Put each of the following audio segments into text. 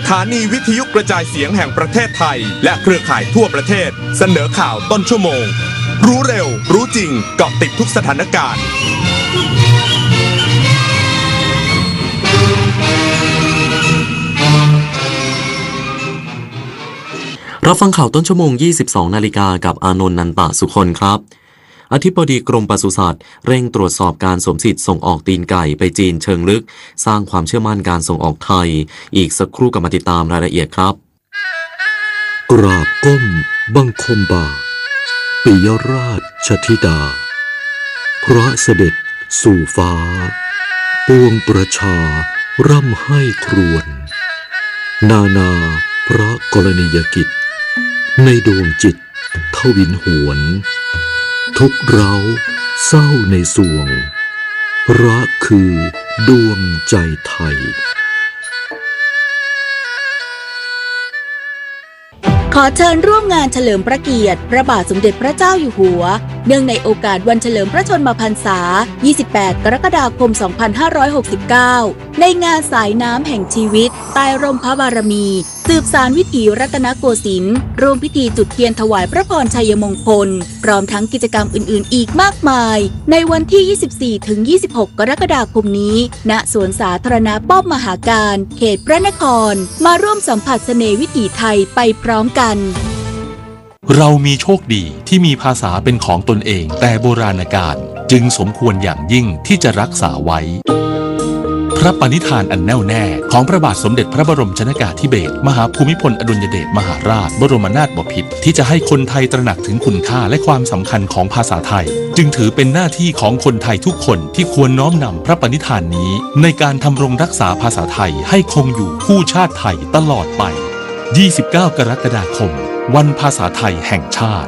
ถานีวิทยุกระจายเสียงแห่งประเทศไทยและเครือข่ายทั่วประเทศเสนอข่าวต้นชั่วโมงรู้เร็วรู้จริงเกาะติดทุกสถานการณ์รับฟังข่าวต้นชั่วโมง 22 นาฬิกากับอานนท์ นันตะสุคนครับอธิบดีกรมปศุสัตว์เร่งตรวจสอบการสวมสิทธิ์ส่งออกตีนไก่ไปจีนเชิงลึกสร้างความเชื่อมั่นการส่งออกไทยอีกสักครู่กลับมาติดตามรายละเอียดครับกราบก้มบังคมบาทปิยราชธิดาพระเสด็จสู่ฟ้าปวงประชาร่ำไห้ครวญนานาพระกรณียกิจในดวงจิตทวินหวนทุกเร้าเศร้าในสวงรักคือดวงใจไทยขอเชิญร่วมงานเฉลิมพระเกียรติพระบาทสมเด็จพระเจ้าอยู่หัวเนื่องในโอกาสวันเฉลิมพระชนมพรรษา 28 กรกฎาคม 2569 ในงานสายน้ำแห่งชีวิตใต้ร่มพระบารมีสืบสานวิถีรัตนโกสินทร์ร่วมพิธีจุดเทียนถวายพระพรชัยมงคลพร้อมทั้งกิจกรรมอื่นๆอีกมากมายในวันที่ 24-26 กรกฎาคมนี้ณสวนสาธารณะป้อมมหาการเขตพระนครมาร่วมสัมผัสเสน่ห์วิถีไทยไปพร้อมกันเรามีโชคดีที่มีภาษาเป็นของตนเองแต่โบราณกาลจึงสมควรอย่างยิ่งที่จะรักษาไว้พระปณิธานอันแน่วแน่ของพระบาทสมเด็จพระบรมชนกาธิเบศรมหาภูมิพลอดุลยเดชมหาราชบรมนาถบพิตรที่จะให้คนไทยตระหนักถึงคุณค่าและความสำคัญของภาษาไทยจึงถือเป็นหน้าที่ของคนไทยทุกคนที่ควรน้อมนำพระปณิธานนี้ในการทำรงรักษาภาษาไทยให้คงอยู่คู่ชาติไทยตลอดไป29 กรกฎาคมวันภาษาไทยแห่งชาติ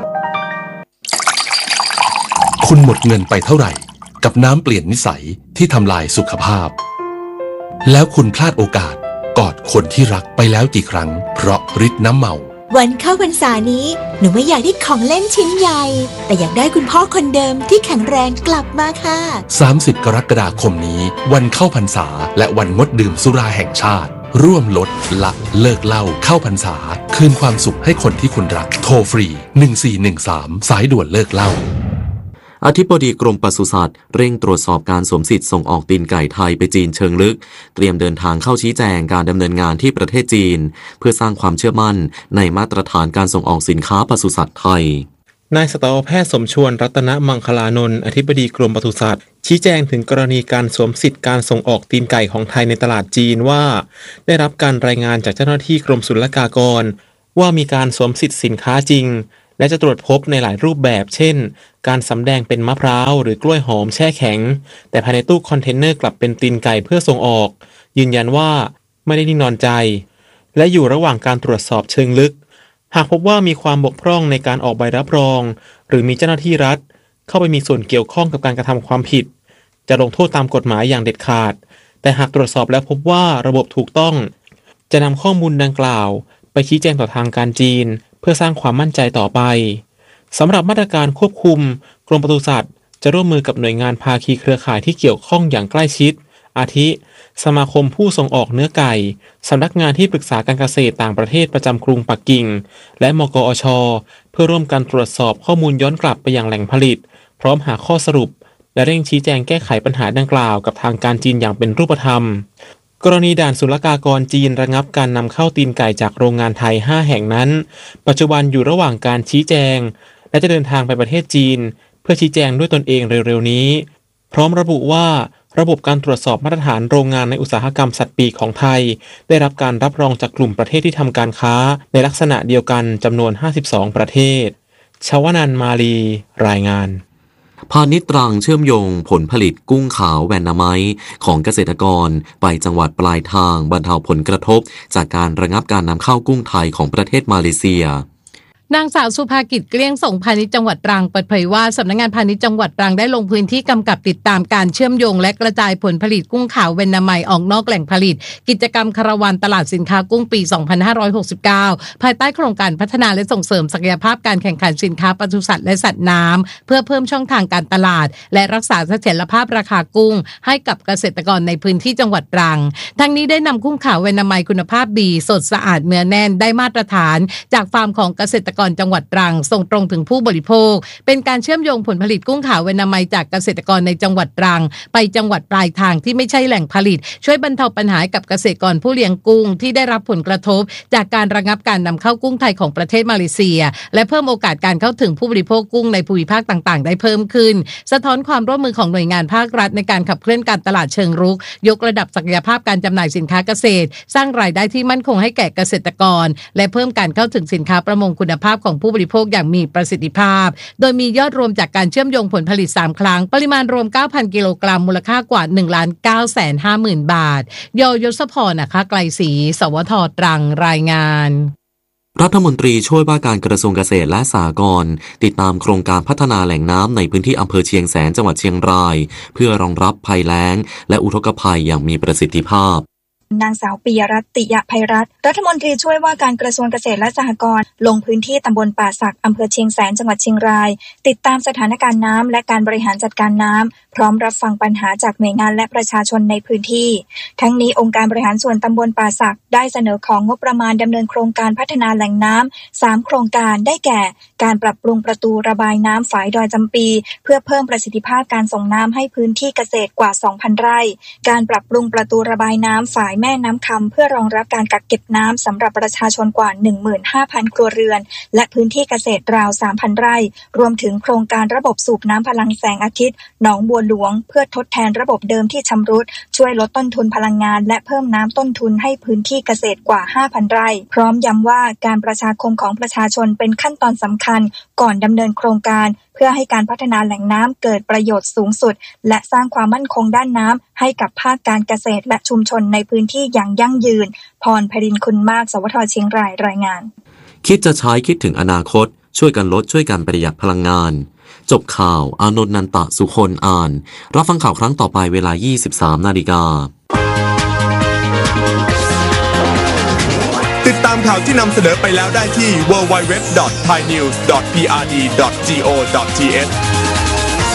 คุณหมดเงินไปเท่าไหร่กับน้ำเปลี่ยนนิสัยที่ทำลายสุขภาพแล้วคุณพลาดโอกาสกอดคนที่รักไปแล้วกี่ครั้งเพราะฤทธิ์น้ำเมาวันเข้าพรรษานี้หนูไม่อยากได้ของเล่นชิ้นใหญ่แต่อยากได้คุณพ่อคนเดิมที่แข็งแรงกลับมาค่ะ 30 กรกฎาคมนี้วันเข้าพรรษาและวันงดดื่มสุราแห่งชาติร่วมลดละเลิกเหล้าเข้าพรรษาคืนความสุขให้คนที่คุณรักโทรฟรี1413สายด่วนเลิกเหล้าอธิบดีกรมปศุสัตว์เร่งตรวจสอบการสวมสิทธิ์ส่งออกตีนไก่ไทยไปจีนเชิงลึกเตรียมเดินทางเข้าชี้แจงการดำเนินงานที่ประเทศจีนเพื่อสร้างความเชื่อมั่นในมาตรฐานการส่งออกสินค้าปศุสัตว์ไทยนายสัตวแพทย์สมชวนรัตนมังคลานนท์อธิบดีกรมปศุสัตว์ชี้แจงถึงกรณีการสวมสิทธิ์การส่งออกตีนไก่ของไทยในตลาดจีนว่าได้รับการรายงานจากเจ้าหน้าที่กรมศุลกากรว่ามีการสวมสิทธิ์สินค้าจริงและจะตรวจพบในหลายรูปแบบเช่นการสำแดงเป็นมะพร้าวหรือกล้วยหอมแช่แข็งแต่ภายในตู้คอนเทนเนอร์กลับเป็นตีนไก่เพื่อส่งออกยืนยันว่าไม่ได้นิ่งนอนใจและอยู่ระหว่างการตรวจสอบเชิงลึกหากพบว่ามีความบกพร่องในการออกใบรับรองหรือมีเจ้าหน้าที่รัฐเข้าไปมีส่วนเกี่ยวข้องกับการกระทำความผิดจะลงโทษตามกฎหมายอย่างเด็ดขาดแต่หากตรวจสอบแล้วพบว่าระบบถูกต้องจะนำข้อมูลดังกล่าวไปชี้แจงต่อทางการจีนเพื่อสร้างความมั่นใจต่อไปสำหรับมาตรการควบคุมกรมปศุสัตว์จะร่วมมือกับหน่วยงานภาคีเครือข่ายที่เกี่ยวข้องอย่างใกล้ชิดอาทิสมาคมผู้ส่งออกเนื้อไก่สำนักงานที่ปรึกษาการเกษตรต่างประเทศประจำกรุงปักกิ่งและมกอช.เพื่อร่วมกันตรวจสอบข้อมูลย้อนกลับไปยังแหล่งผลิตพร้อมหาข้อสรุปและเร่งชี้แจงแก้ไขปัญหาดังกล่าวกับทางการจีนอย่างเป็นรูปธรรมกรณีด่านศุลกากรจีนระงับการนำเข้าตีนไก่จากโรงงานไทย5แห่งนั้นปัจจุบันอยู่ระหว่างการชี้แจงและจะเดินทางไปประเทศจีนเพื่อชี้แจงด้วยตนเองเร็วๆนี้พร้อมระบุว่าระบบการตรวจสอบมาตรฐานโรงงานในอุตสาหกรรมสัตว์ปีกของไทยได้รับการรับรองจากกลุ่มประเทศที่ทำการค้าในลักษณะเดียวกันจำนวน52ประเทศชวนันท์มาลีรายงานพาณิชย์ตรังเชื่อมโยงผลผลิตกุ้งขาวแวนนาไมต์ของเกษตรกรไปจังหวัดปลายทางบรรเทาผลกระทบจากการระงับการนำเข้ากุ้งไทยของประเทศมาเลเซียนางสาวสุภากิจเกลี้ยงส่งพาณิชย์จังหวัดตรังเปิดเผยว่าสำนักงานพาณิชย์จังหวัดตรังได้ลงพื้นที่กำกับติดตามการเชื่อมโยงและกระจายผลผลิตกุ้งขาวเวนนามัยออกนอกแหล่งผลิตกิจกรรมคาราวานตลาดสินค้ากุ้งปี 2569 ภายใต้โครงการพัฒนาและส่งเสริมศักยภาพการแข่งขันสินค้าปศุสัตว์และสัตว์น้ำเพื่อเพิ่มช่องทางการตลาดและรักษาเสถียรภาพราคากุ้งให้กับเกษตรกรในพื้นที่จังหวัดตรังทั้งนี้ได้นำกุ้งขาวเวนนามัยคุณภาพดีสดสะอาดเนื้อแน่นได้มาตรฐานจากฟาร์มของเกษตรกรจังหวัดตรังส่งตรงถึงผู้บริโภคเป็นการเชื่อมโยงผลผลิตกุ้งขาวเวนนามัยจากเกษตรกรในจังหวัดตรังไปจังหวัดปลายทางที่ไม่ใช่แหล่งผลิตช่วยบรรเทาปัญหากับเกษตรกรผู้เลี้ยงกุ้งที่ได้รับผลกระทบจากการระงับการนำเข้ากุ้งไทยของประเทศมาเลเซียและเพิ่มโอกาสการเข้าถึงผู้บริโภคกุ้งในภูมิภาคต่างๆได้เพิ่มขึ้นสะท้อนความร่วมมือของหน่วยงานภาครัฐในการขับเคลื่อนการตลาดเชิงรุกยกระดับศักยภาพการจำหน่ายสินค้าเกษตรสร้างรายได้ที่มั่นคงให้แก่เกษตรกรและเพิ่มการเข้าถึงสินค้าประมงคุณภาพของผู้บริโภคอย่างมีประสิทธิภาพโดยมียอดรวมจากการเชื่อมโยงผลผลิต3ครั้งปริมาณรวม 9,000 กิโลกรัมมูลค่ากว่า 1,950,000 บาทยศพรนะคะไกลศรีสวทตรังรายงานรัฐมนตรีช่วยว่าการกระทรวงเกษตรและสหกรณ์ติดตามโครงการพัฒนาแหล่งน้ำในพื้นที่อำเภอเชียงแสนจังหวัดเชียงรายเพื่อรองรับภัยแล้งและอุทกภัยอย่างมีประสิทธิภาพนางสาวปิยรัตน์ ติยภัยรัตน์รัฐมนตรีช่วยว่าการกระทรวงเกษตรและสหกรณ์ลงพื้นที่ตำบลป่าสักอำเภอเชียงแสนจังหวัดเชียงรายติดตามสถานการณ์น้ำและการบริหารจัดการน้ำพร้อมรับฟังปัญหาจากหน่วยงานและประชาชนในพื้นที่ทั้งนี้องค์การบริหารส่วนตำบลป่าสักได้เสนอของงบประมาณดำเนินโครงการพัฒนาแหล่งน้ำ3โครงการได้แก่การปรับปรุงประตูระบายน้ำฝายดอยจำปีเพื่อเพิ่มประสิทธิภาพการส่งน้ำให้พื้นที่เกษตรกว่า 2,000 ไร่การปรับปรุงประตูระบายน้ำฝายแม่น้ำคำเพื่อรองรับการกักเก็บน้ำสำหรับประชาชนกว่า 15,000 ครัวเรือนและพื้นที่เกษตรราว 3,000 ไร่รวมถึงโครงการระบบสูบน้ำพลังแสงอาทิตย์หนองบัวหลวงเพื่อทดแทนระบบเดิมที่ชำรุดช่วยลดต้นทุนพลังงานและเพิ่มน้ำต้นทุนให้พื้นที่เกษตรกว่า 5,000 ไร่พร้อมย้ำว่าการประชาคมของประชาชนเป็นขั้นตอนสำคัญก่อนดำเนินโครงการเพื่อให้การพัฒนาแหล่งน้ำเกิดประโยชน์สูงสุดและสร้างความมั่นคงด้านน้ำให้กับภาคการเกษตรและชุมชนในพื้นที่อย่างยั่งยืนพรไพรินทร์คุณมากสวทเชียงรายรายงานคิดจะใช้คิดถึงอนาคตช่วยกันลดช่วยกันประหยัดพลังงานจบข่าวอานนท์นันตะสุคนอ่านรับฟังข่าวครั้งต่อไปเวลา 23:00 น. ติดตามข่าวที่นำเสนอไปแล้วได้ที่ www.thainews.prd.go.th